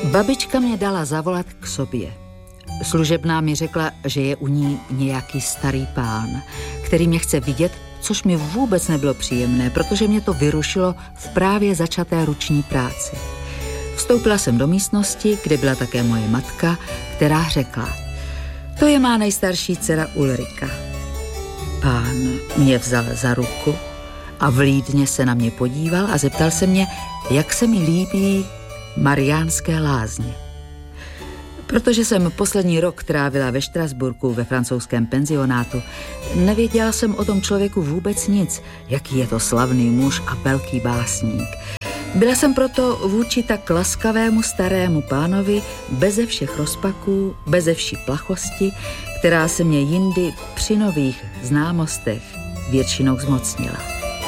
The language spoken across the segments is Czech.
Babička mě dala zavolat k sobě. Služebná mi řekla, že je u ní nějaký starý pán, který mě chce vidět, což mi vůbec nebylo příjemné, protože mě to vyrušilo v právě začaté ruční práci. Vstoupila jsem do místnosti, kde byla také moje matka, která řekla: to je má nejstarší dcera Ulrika. Pán mě vzal za ruku a vlídně se na mě podíval a zeptal se mě, jak se mi líbí Mariánské lázně. Protože jsem poslední rok trávila ve Štrasburku ve francouzském penzionátu, nevěděla jsem o tom člověku vůbec nic, jaký je to slavný muž a velký básník. Byla jsem proto vůči tak laskavému starému pánovi beze všech rozpaků, beze vší plachosti, která se mě jindy při nových známostech většinou zmocnila.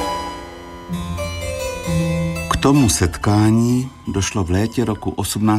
K tomu setkání došlo v létě roku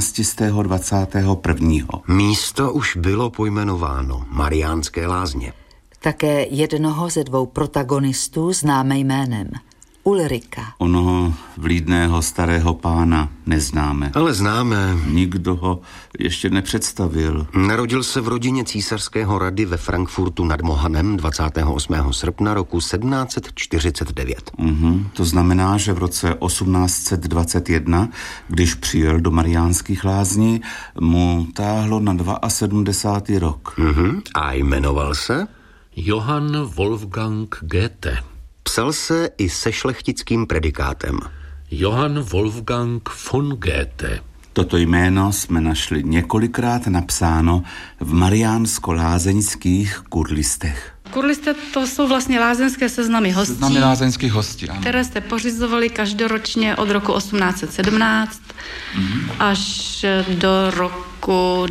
1821. Místo už bylo pojmenováno Mariánské lázně. Také jednoho ze dvou protagonistů známe jménem Ulrika. Onoho vlídného starého pána neznáme. Ale známe. Nikdo ho ještě nepředstavil. Narodil se v rodině císařského rady ve Frankfurtu nad Mohanem 28. srpna roku 1749. To znamená, že v roce 1821, když přijel do Mariánských lázní, mu táhlo na 72. rok. A jmenoval se? Johann Wolfgang Goethe. Psal se i se šlechtickým predikátem. Johann Wolfgang von Goethe. Toto jméno jsme našli několikrát napsáno v mariánsko-lázeňských kurlistech. Kurlisté to jsou vlastně lázeňské seznamy hostí. Seznamy lázeňských hostí, ano. Které jste pořizovali každoročně od roku 1817 až do roku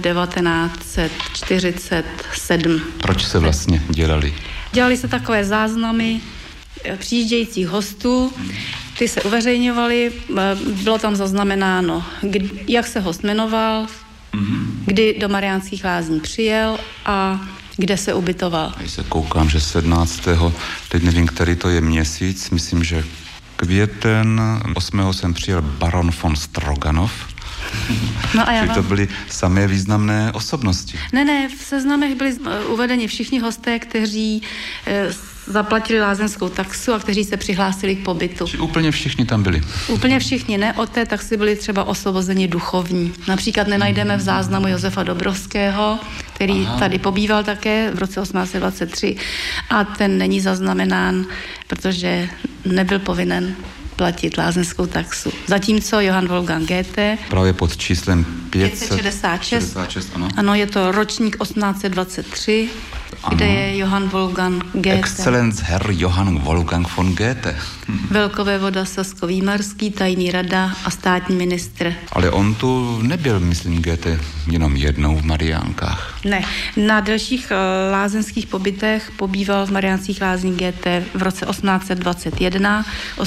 1947. Proč se vlastně dělali? Dělali se takové záznamy přijíždějících hostů, ty se uveřejňovaly, bylo tam zaznamenáno, jak se host jmenoval, kdy do Mariánských lázní přijel a kde se ubytoval. Já se koukám, že 17. teď nevím, který to je měsíc, myslím, že květen, 8. jsem přijel baron von Stroganov. No a to byly samé významné osobnosti. Ne, v seznamech byli uvedeni všichni hosté, kteří zaplatili lázeňskou taxu a kteří se přihlásili k pobytu. Či úplně všichni tam byli? Úplně všichni ne, od té taxy byli třeba osvobozeni duchovní. Například nenajdeme v záznamu Josefa Dobrovského, který tady pobýval také v roce 1823 a ten není zaznamenán, protože nebyl povinen platit lázeňskou taxu. Zatímco Johann Wolfgang Goethe právě pod číslem 566, ano, je to ročník 1823, kde je Johann Wolfgang Goethe. Excellenz Herr Johann Wolfgang von Goethe. Velkovévoda sasko-výmarský, tajný rada a státní ministr. Ale on tu nebyl, myslím, Goethe jenom jednou v Mariánkách. Ne, na delších lázeňských pobytech pobýval v Mariánských lázních Goethe v roce 1821,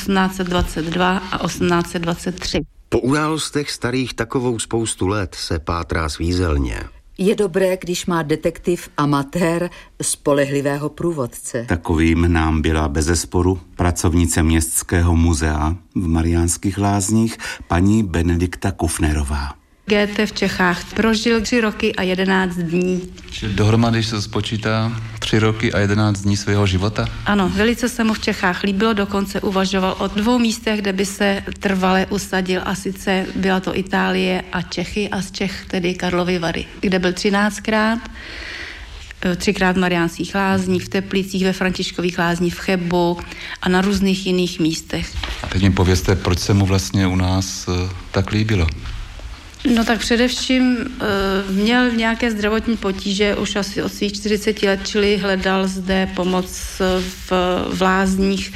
1822 a 1823. Po událostech starých takovou spoustu let se pátrá svízelně. Je dobré, když má detektiv amatér spolehlivého průvodce. Takovým nám byla bezesporu pracovnice Městského muzea v Mariánských lázních paní Benedikta Kufnerová. Goethe v Čechách prožil 3 roky a 11 dní. Čili dohromady se spočítá 3 roky a 11 dní svého života? Ano, velice se mu v Čechách líbilo, dokonce uvažoval o 2 místech, kde by se trvale usadil, a sice byla to Itálie a Čechy a z Čech tedy Karlovy Vary, kde byl 13krát, 3krát v Mariánských lázních, v Teplicích, ve Františkových lázních, v Chebu a na různých jiných místech. A teď mi povězte, proč se mu vlastně u nás tak líbilo? No tak především měl nějaké zdravotní potíže už asi od svých 40 let, čili hledal zde pomoc v lázních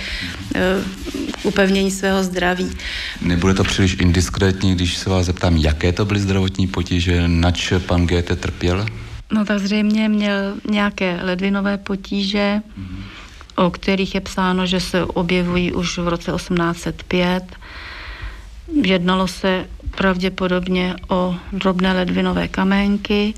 k upevnění svého zdraví. Nebude to příliš indiskrétní, když se vás zeptám, jaké to byly zdravotní potíže, nač pan Goethe trpěl? No tak zřejmě měl nějaké ledvinové potíže, o kterých je psáno, že se objevují už v roce 1805. Jednalo se pravděpodobně o drobné ledvinové kamenky.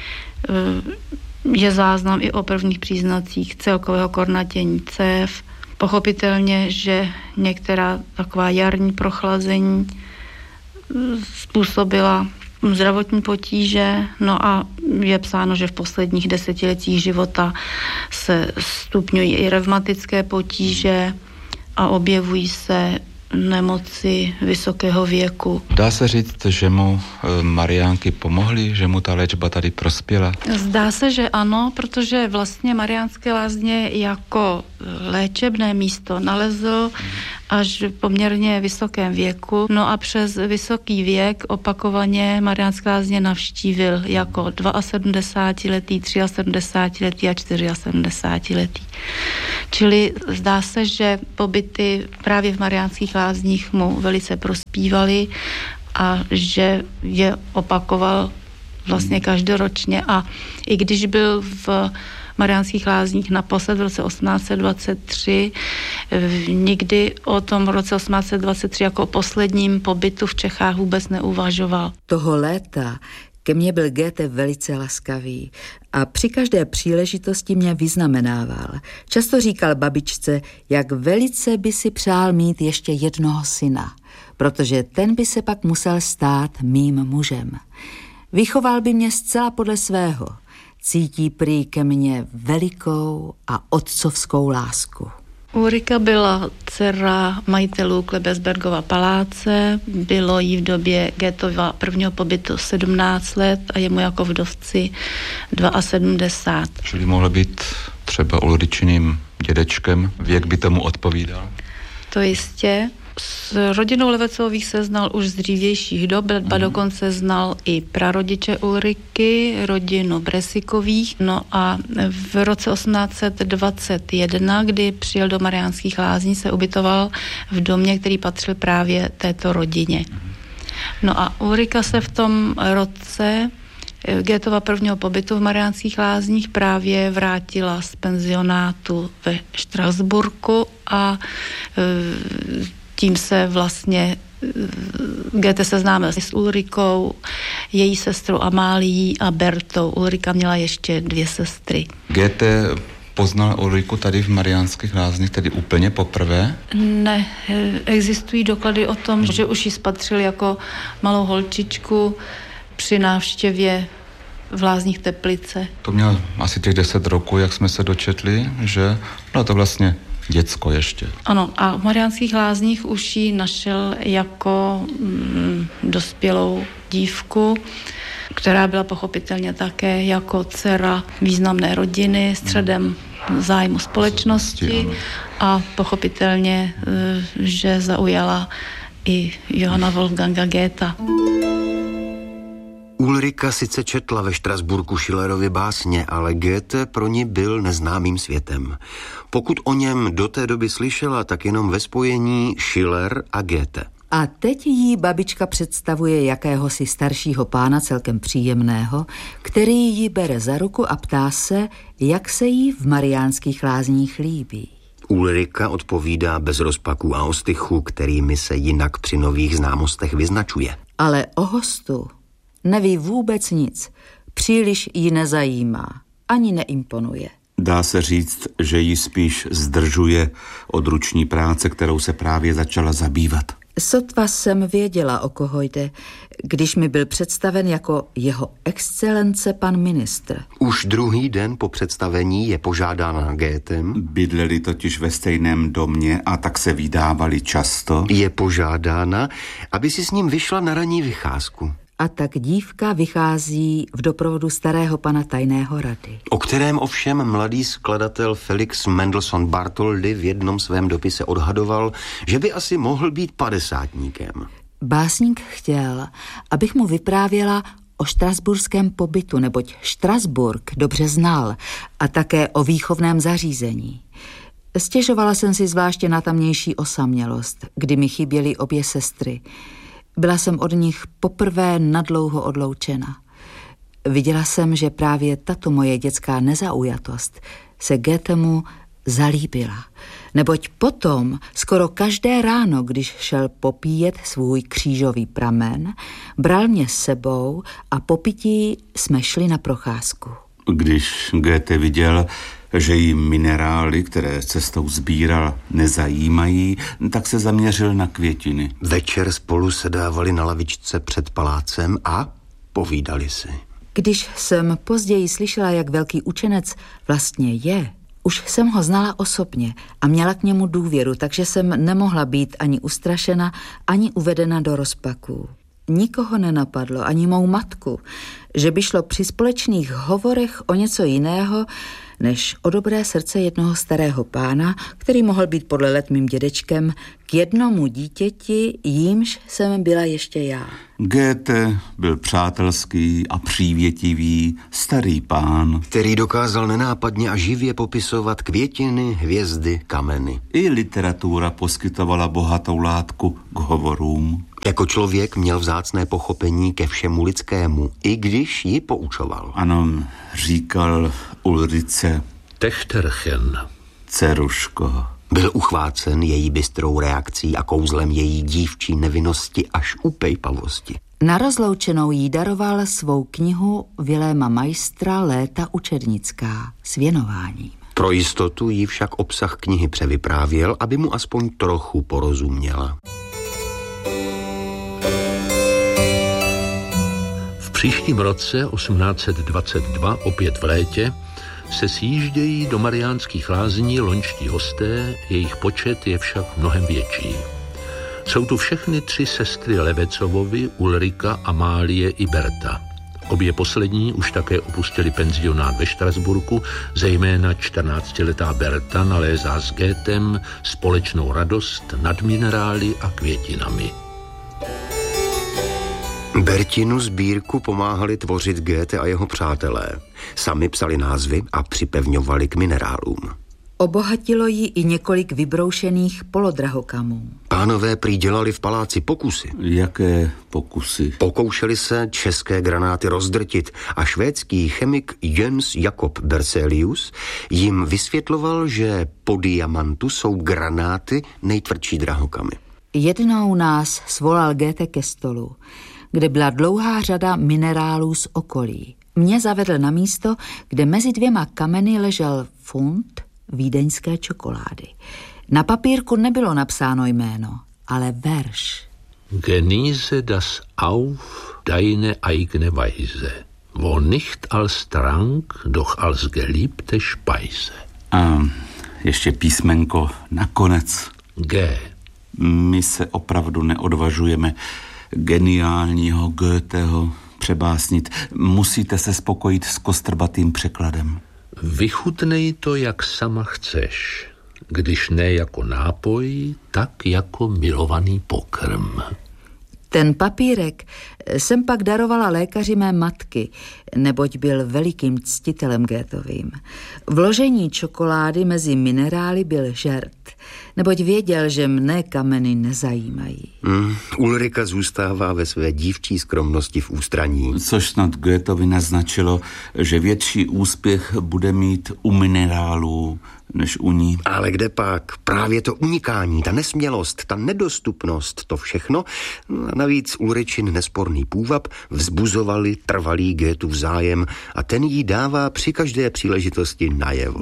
Je záznam i o prvních příznacích celkového kornatění cév. Pochopitelně, že některá taková jarní prochlazení způsobila zdravotní potíže, no a je psáno, že v posledních desetiletích života se stupňují i revmatické potíže a objevují se nemoci vysokého věku. Dá se říct, že mu Mariánky pomohly, že mu ta léčba tady prospěla? Zdá se, že ano, protože vlastně Mariánské Lázně jako léčebné místo nalezl až v poměrně vysokém věku. No a přes vysoký věk opakovaně Mariánské Lázně navštívil jako 72letý, 73letý a 74letý. Čili zdá se, že pobyty právě v Mariánských Lázních mu velice prospívaly a že je opakoval vlastně každoročně. A i když byl v Mariánských Lázních naposled v roce 1823, nikdy o tom roce 1823 jako posledním pobytu v Čechách vůbec neuvažoval. Toho léta ke mně byl Goethe velice laskavý a při každé příležitosti mě vyznamenával. Často říkal babičce, jak velice by si přál mít ještě jednoho syna, protože ten by se pak musel stát mým mužem. Vychoval by mě zcela podle svého. Cítí prý ke mně velikou a otcovskou lásku. Ulrika byla dcera majitelů Klebesbergova paláce, bylo jí v době Goethova prvního pobytu 17 let a jemu jako vdovci 72. Čili mohl být třeba Ulričiným dědečkem, věk by tomu odpovídal? To jistě. S rodinou Levecových se znal už z dřívějších dob, dokonce znal i prarodiče Ulriky, rodinu Bresikových. No a v roce 1821, kdy přijel do Mariánských Lázní, se ubytoval v domě, který patřil právě této rodině. No a Ulrika se v tom roce Goethova prvního pobytu v Mariánských Lázních právě vrátila z penzionátu ve Štrasburku a tím se vlastně Goethe seznámil s Ulrikou, její sestrou Amálií a Bertou. Ulrika měla ještě 2 sestry. Goethe poznal Ulriku tady v Mariánských Lázních, tedy úplně poprvé? Ne, existují doklady o tom, že už ji spatřil jako malou holčičku při návštěvě v Lázních Teplice. To měl asi těch 10 roků, jak jsme se dočetli, že bylo to vlastně děcko ještě. Ano, a v Mariánských Lázních už ji našel jako dospělou dívku, která byla pochopitelně také jako dcera významné rodiny, středem zájmu společnosti a pochopitelně, že zaujala i Johanna Wolfganga Goetha. Ulrika sice četla ve Štrasburku Schillerovy básně, ale Goethe pro ní byl neznámým světem. Pokud o něm do té doby slyšela, tak jenom ve spojení Schiller a Goethe. A teď jí babička představuje jakéhosi staršího pána celkem příjemného, který ji bere za ruku a ptá se, jak se jí v Mariánských Lázních líbí. Ulrika odpovídá bez rozpaků a ostychu, kterými se jinak při nových známostech vyznačuje. Ale o hostu neví vůbec nic, příliš ji nezajímá, ani neimponuje. Dá se říct, že ji spíš zdržuje od ruční práce, kterou se právě začala zabývat. Sotva jsem věděla, o koho jde, když mi byl představen jako jeho excelence pan ministr. Už druhý den po představení je požádána Goethem. Bydleli totiž ve stejném domě a tak se vydávali často. Je požádána, aby si s ním vyšla na ranní vycházku. A tak dívka vychází v doprovodu starého pana tajného rady. O kterém ovšem mladý skladatel Felix Mendelssohn Bartholdy v jednom svém dopise odhadoval, že by asi mohl být padesátníkem. Básník chtěl, abych mu vyprávěla o štrasburském pobytu, neboť Štrasburk dobře znal a také o výchovném zařízení. Stěžovala jsem si zvláště na tamnější osamělost, kdy mi chyběly obě sestry. Byla jsem od nich poprvé nadlouho odloučena. Viděla jsem, že právě tato moje dětská nezaujatost se Goethemu zalíbila. Neboť potom skoro každé ráno, když šel popíjet svůj křížový pramen, bral mě s sebou a po pití jsme šli na procházku. Když Goethe viděl, že jí minerály, které cestou sbíral, nezajímají, tak se zaměřil na květiny. Večer spolu sedávali na lavičce před palácem a povídali si. Když jsem později slyšela, jak velký učenec vlastně je, už jsem ho znala osobně a měla k němu důvěru, takže jsem nemohla být ani ustrašena, ani uvedena do rozpaků. Nikoho nenapadlo, ani mou matku, že by šlo při společných hovorech o něco jiného, než o dobré srdce jednoho starého pána, který mohl být podle let mým dědečkem, k jednomu dítěti, jímž jsem byla ještě já. Goethe byl přátelský a přívětivý starý pán, který dokázal nenápadně a živě popisovat květiny, hvězdy, kameny. I literatura poskytovala bohatou látku k hovorům. Jako člověk měl vzácné pochopení ke všemu lidskému, i když ji poučoval. Ano, říkal Ulrice. Techterchen. Dceruško. Byl uchvácen její bystrou reakcí a kouzlem její dívčí nevinnosti až upejpavosti. Na rozloučenou jí daroval svou knihu Viléma Majstra Léta učednická s věnováním. Pro jistotu jí však obsah knihy převyprávěl, aby mu aspoň trochu porozuměla. V příštím roce 1822, opět v létě, se sjíždějí do Mariánských lázní loňští hosté, jejich počet je však mnohem větší. Jsou tu všechny 3 sestry Levecovovy, Ulrika, Amálie i Berta. Obě poslední už také opustili penzionát ve Štrasburku, zejména 14letá Berta nalézá s Goethem společnou radost nad minerály a květinami. Bertinu sbírku pomáhali tvořit Goethe a jeho přátelé. Sami psali názvy a připevňovali k minerálům. Obohatilo ji i několik vybroušených polodrahokamů. Pánové prý dělali v paláci pokusy. Jaké pokusy? Pokoušeli se české granáty rozdrtit a švédský chemik Jens Jakob Berzelius jim vysvětloval, že po diamantu jsou granáty nejtvrdší drahokamy. Jednou nás svolal Goethe ke stolu, kde byla dlouhá řada minerálů z okolí. Mě zavedl na místo, kde mezi 2 kameny ležel funt vídeňské čokolády. Na papírku nebylo napsáno jméno, ale verš. Genieße das auf deine eigene Weise, wo nicht als Trank, doch als geliebte Speise. A ještě písmenko nakonec. G. My se opravdu neodvažujeme geniálního Goetheho přebásnit. Musíte se spokojit s kostrbatým překladem. Vychutnej to, jak sama chceš, když ne jako nápoj, tak jako milovaný pokrm. Ten papírek jsem pak darovala lékaři mé matky, neboť byl velikým ctitelem Goethovým. Vložení čokolády mezi minerály byl žert, neboť věděl, že mne kameny nezajímají. Ulrika zůstává ve své dívčí skromnosti v ústraní. Což snad Goethovi naznačilo, že větší úspěch bude mít u minerálů než u ní. Ale kde pak? Právě to unikání, ta nesmělost, ta nedostupnost, to všechno, a navíc Ulričin nesporný půvab vzbuzovali trvalý Goethův zájem a ten jí dává při každé příležitosti najevo.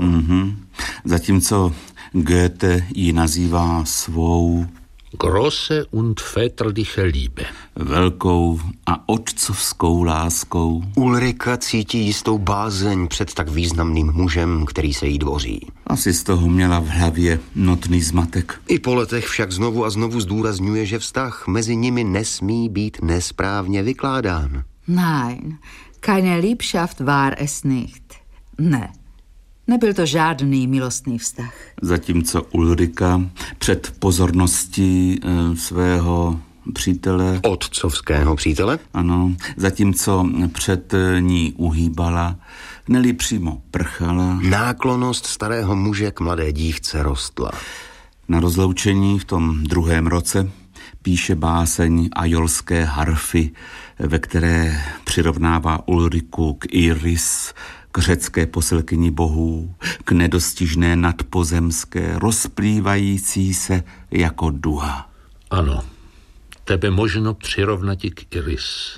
Zatímco Goethe ji nazývá svou Große und väterliche Liebe. velkou a otcovskou láskou. Ulrika cítí jistou bázeň před tak významným mužem, který se jí dvoří. Asi z toho měla v hlavě notný zmatek. I po letech však znovu a znovu zdůrazňuje, že vztah mezi nimi nesmí být nesprávně vykládán. Nein, keine Liebschaft war es nicht. Ne, nebyl to žádný milostný vztah. Zatímco Ulrika před pozorností svého přítele, Otcovského přítele? ano, zatímco před ní uhýbala, neli přímo prchala. Náklonnost starého muže k mladé dívce rostla. Na rozloučení v tom 2. roce píše báseň Ajolské harfy, ve které přirovnává Ulriku k Iris, k řecké poselkyni bohů, k nedostižné nadpozemské, rozplývající se jako duha. Ano, tebe možno přirovnati k Iris,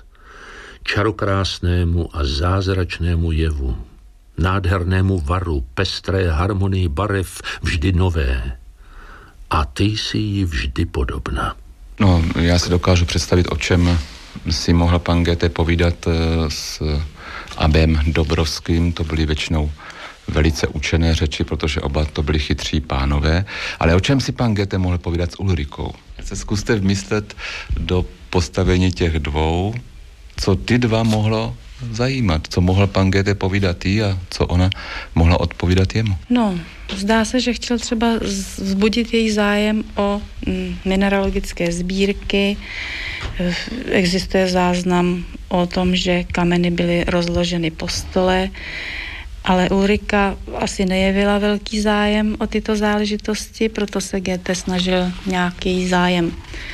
čarokrásnému a zázračnému jevu, nádhernému varu, pestré harmonii barev, vždy nové. A ty jsi jí vždy podobná. No, já si dokážu představit, o čem si mohl pan Goethe povídat s Abem Dobrovským, to byly většinou velice učené řeči, protože oba to byli chytří pánové. Ale o čem si pan Goethe mohl povídat s Ulrikou? Se zkuste vmyslet do postavení těch dvou, co ty dva mohlo zajímat, co mohl pan Goethe povídat jí a co ona mohla odpovídat jemu. No, zdá se, že chtěl třeba vzbudit její zájem o mineralogické sbírky. Existuje záznam o tom, že kameny byly rozloženy po stole, ale Ulrika asi nejevila velký zájem o tyto záležitosti, proto se Goethe snažil nějaký zájem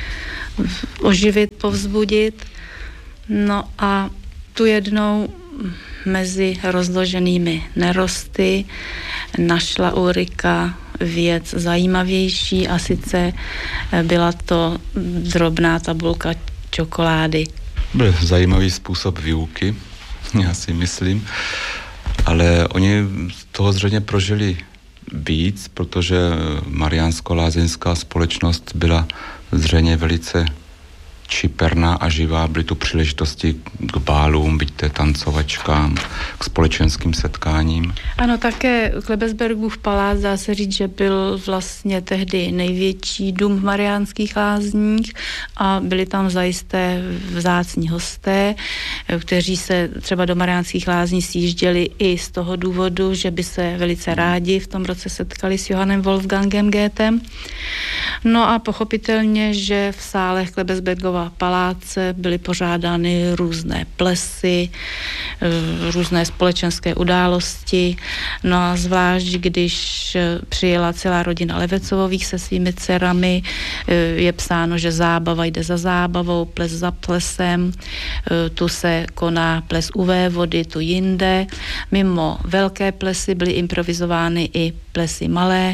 oživit, povzbudit. No a tu jednou mezi rozloženými nerosty našla Ulrika věc zajímavější a sice byla to drobná tabulka čokolády. Byl zajímavý způsob výuky, já si myslím, ale oni z toho zřejmě prožili víc, protože mariánsko-lázeňská společnost byla zřejmě velice čiperná a živá, byly tu příležitosti k bálům, byť tancovačkám, k společenským setkáním. Ano, také Klebesbergův palác, dá se říct, že byl vlastně tehdy největší dům v Mariánských Lázních a byli tam zajisté vzácní hosté, kteří se třeba do Mariánských Lázní sjížděli i z toho důvodu, že by se velice rádi v tom roce setkali s Johannem Wolfgangem Goethem. No a pochopitelně, že v sálech Klebesbergova paláce byly pořádány různé plesy, různé společenské události. No a zvlášť, když přijela celá rodina Levecovových se svými dcerami, je psáno, že zábava jde za zábavou, ples za plesem, tu se koná ples u vévody, tu jinde. Mimo velké plesy byly improvizovány i plesy malé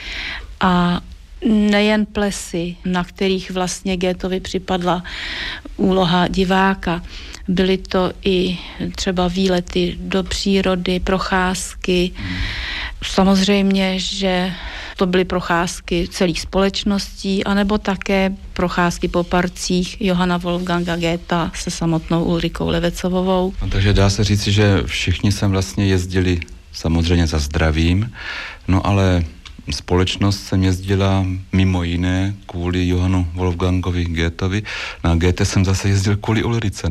a nejen plesy, na kterých vlastně Goetheovi připadla úloha diváka. Byly to i třeba výlety do přírody, procházky. Samozřejmě, že to byly procházky celých společností, anebo také procházky po parcích Johanna Wolfganga Goetha se samotnou Ulrikou Levecovovou. No, takže dá se říci, že všichni sem vlastně jezdili samozřejmě za zdravím, no ale společnost sem jezdila mimo jiné kvůli Johannu Wolfgangovi Goetheovi, na Goethe jsem zase jezdil kvůli Ulrice.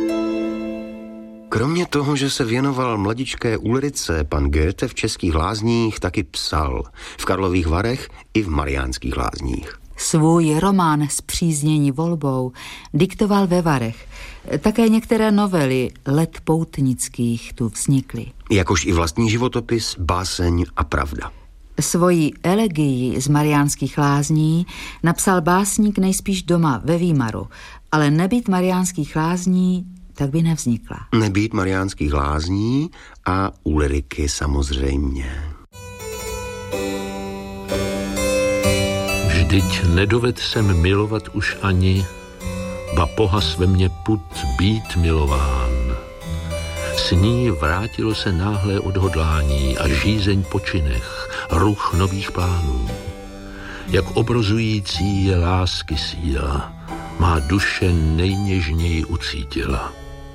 Kromě toho, že se věnoval mladičké Ulrice, pan Goethe v Českých Lázních taky psal. V Karlových Varech i v Mariánských Lázních. Svůj román Spříznění volbou diktoval ve Varech. Také některé novely Let poutnických tu vznikly. Jakož i vlastní životopis, báseň a pravda. Svoji elegii z Mariánských Lázní napsal básník nejspíš doma ve Výmaru, ale nebýt Mariánských Lázní, tak by nevznikla. Nebýt Mariánských Lázní a Ulriky samozřejmě. Vždyť nedoved jsem milovat už ani, ba pohas ve mně put být milován. S ní vrátilo se náhlé odhodlání a žízeň po činech, ruch nových plánů. Jak obrozující je lásky síla, má duše nejněžněji ucítila.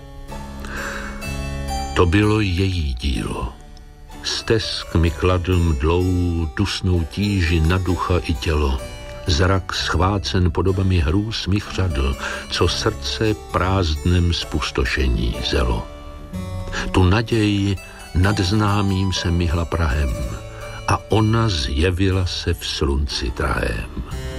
To bylo její dílo. Stesk mi kladl mdlou dusnou tíži na ducha i tělo. Zrak schvácen podobami hrůz mi chřadl, co srdce prázdnem spustošení zelo. Tu naději nad známým se myhla prahem a ona zjevila se v slunci drahém.